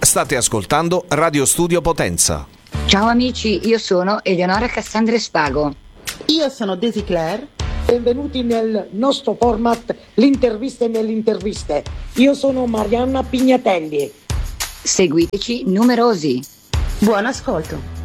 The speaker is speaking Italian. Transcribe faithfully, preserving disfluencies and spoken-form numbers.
State ascoltando Radio Studio Potenza. Ciao amici, io sono Eleonora Cassandre Spago. Io sono Desi Claire. Benvenuti nel nostro format L'interviste nelle interviste. Io sono Marianna Pignatelli. Seguiteci numerosi. Buon ascolto.